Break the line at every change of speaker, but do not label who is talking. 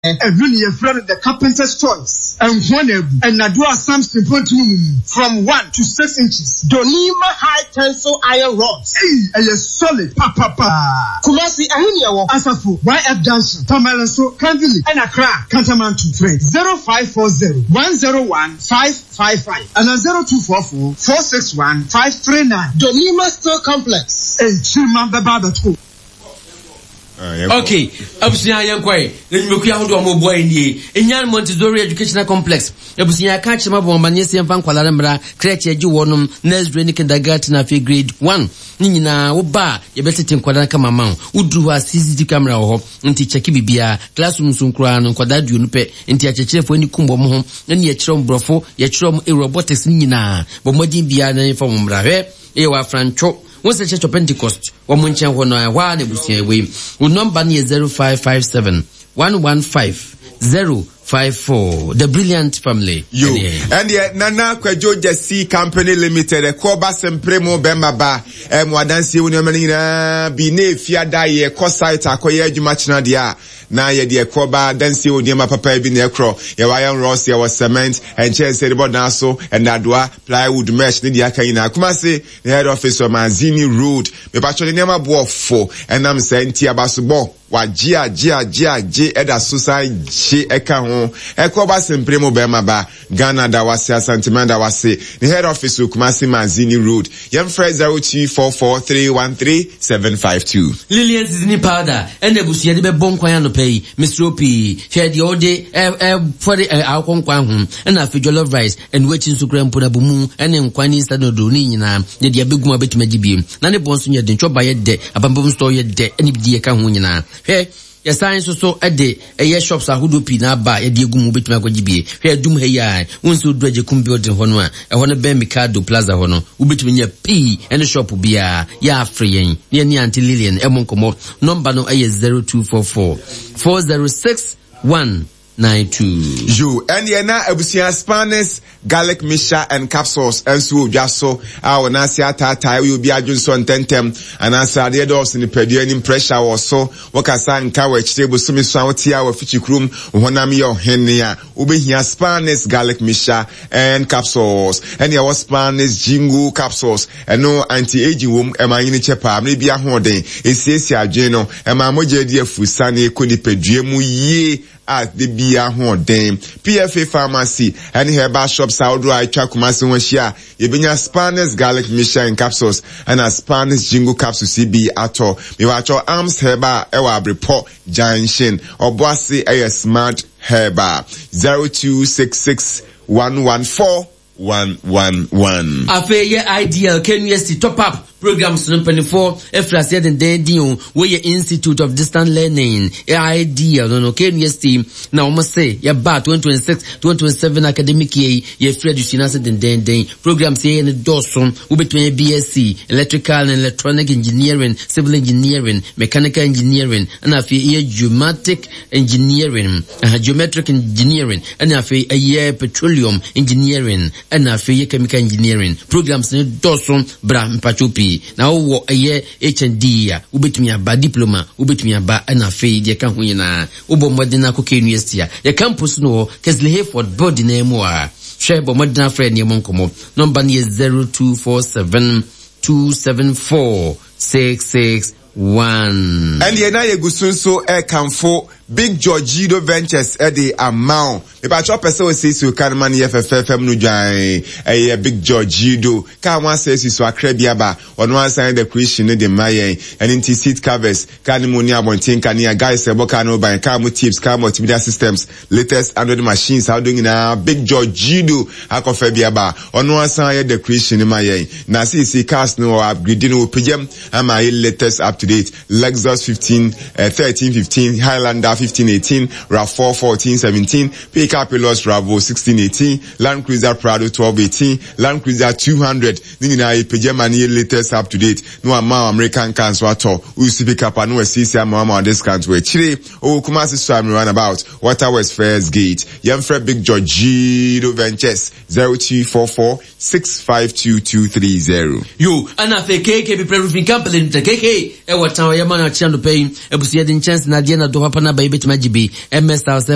Even your friend the carpenter's choice. And one and Nadua Samson from 1 to 6 inches.
Donima high tensile iron rods.
And you're solid. Papa.
Kumasi Ahinia
Asafu. YF Johnson. Tomelanso. Candili. And Accra. Kantamantu. Friend. 0540 101 555. And 0244 461 539.
Donima Steel Complex.
And Chima Babatu.
Okay, abusia yankwae nyimekuya hodo omoboa nie enyan Montessori Educational Complex abusia ka chema bomba ne semfa nkwalare mra crèche agi wonum nursery kindergarten afi grade 1 nyina wo ba ye betete nkwalare kama man uduru CCTV camera ho nti cheki bibia classroom sunkura no nkwada duo nupe nti achechefo ani kumbo mo ho ne ye kyerem brofo ye kyerem robotics nyina bomodin bia na info mra hwe e wa francho What's the Church of Pentecost? Wamuncha wana wa nebusia we. Number ni 0557 115 054. The Brilliant Family.
You and yet Nana Kwajo Jesse Company Limited. A Koba Sempremo Bemaba. Wadansi Unyamanina Bine Fiada ye Kosite Akoye Jumachina dia. Na ye de Koba Dansi Unyama Papa Binecro. Yawayan Ross ya was cement and chair Seribo Naso and Nadwa plywood mesh Nidia Kaina. Kumasi the head office of Manzini Road. Me patcholi nema bo fo and I'm saying Tia Basubo. Wa Gia Eda Susa G Eka Hon Ekoba Sempremo Bemaba Ghana da wase Santimanda wase the head office Kumasi Manzini Road Yemfred 0244313752
Lillian Disney powder and the busia de bonkwa no pay Mr. Opi share the all day for the alconkwa hum and a jollof rice and waiting to grand bumu and enkwani stano do ni nyina de dia beguma betimagibiem na ne bonso nya de nchoba ye de abambom store ye de ani bi ka ho nyina Hey, your science so a day, a year shops are who do na buy a diagum bit magogibie. Here, doom hey, once you dredge a computer honor, I want to bear Mikado Plaza Honor, who between your P and the shop will be ya free, near Auntie Lillian, Emoncomo, number no a 0244 406 192.
You and yana ebusia Spanish garlic mixture and capsules and so jaso our nasia tata will be adjunson tentem and answer the doors in the pedian pressure or so wakasa nka we chitebo sumi swatia we fichikrum honam yo henia ube here Spanish garlic mixture and capsules and your Spanish jingu capsules and no anti-aging wom ema yini chepa me bia hoden esiesie adweno ema moje die fusane koni peduemu ye at the bia hoden PFA pharmacy and herbal shops out I try Kumasi Washia Yebinya Spanish garlic mixture and capsules and a Spanish jingle capsules CB ato me wacho arms herbal ewa report junction or bossy a smart herbal 0266 114 111
Afeye ideal can you top up programs no 24 efrase den den we Institute of Distant Learning ideal no can you na o say ya ba 2026 2027 academic year ye free education den programs here in Dawson we between BSc electrical and electronic engineering civil engineering mechanical engineering and afeye geometric engineering geometric engineering and afeye petroleum engineering and afeye chemical engineering programs in Dawson bra mpachopi na wo eye HND ya ubetumi aba diploma ubetumi aba na fe de ka ho nyina ubo modena ko university ya campus no Kesley Hayford body na emu a hwe bo modena friend ne monkomo number ni 0247 274 661
and ye na ye gusunso e kanfo Big Georgido Ventures the amount. If I chop a so say so can man FFM no join a Big Georgido can one says so a crebiaba on one side the Christian the Mayan and into seat covers can monia bontin can ya guys a bocano by car tips car multimedia systems latest Android machines how doing now Big Georgido akofebiaba on one side the Christian Mayan na see cars no upgrading no pm am my latest up to date Lexus 1315 Highlander 1518, RAV4 1417, Pickup Pilos Bravo 1618, Land Cruiser Prado 1218, Land Cruiser 200, Nina Pejamani latest up to date, no amount American cans wato, Usi Pickup and no CC Mama discount we Chile, Kumasi Swami runabout, Water West First Gate, Yamfred Big Georgido Ventures 0244 652
You, and I fake KK be roofing company to KK, what time Yamana Chando paying, a Busian chance Nadiana do happen by bit majibi, MS